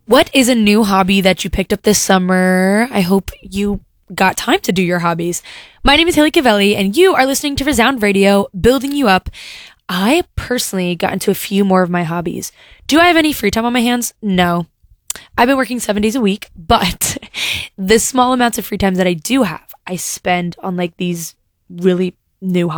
What is a new hobby that you picked up this summer? I hope you got time to do your hobbies. My name is Haley Cavelli, and you are listening to Resound Radio, building you up. I personally got into a few more of my hobbies. Do I have any free time on my hands? No. I've been working 7 days a week, but the small amounts of free time that I do have, I spend on like these really new